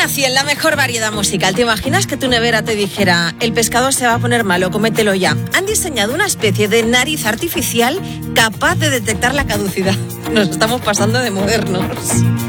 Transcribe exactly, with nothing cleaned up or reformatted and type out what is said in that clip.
cien, la mejor variedad musical. ¿Te imaginas que tu nevera te dijera el pescado se va a poner malo, cómetelo ya? Han diseñado una especie de nariz artificial capaz de detectar la caducidad. Nos estamos pasando de modernos.